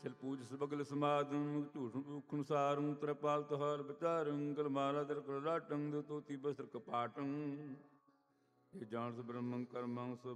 ਛਲ ਪੂਜ ਸਬਗਲ ਸਮਾਦੰ ਝੂਠ ਮੁਖ ਅਨੁਸਾਰੰ ਤ੍ਰਿਪਾਲ ਤੁਹਾਰ ਵਿਚਾਰੰ ਕਲਮਾਲਾ ਦਰ ਕਲਾਟੰ ਦੋ ਤੋਤੀ ਬਸਤਰ ਕਪਾਟੰ ਇਹ ਜਾਣ ਸ ਬ੍ਰਹਮੰ ਕਰਮੰ ਸ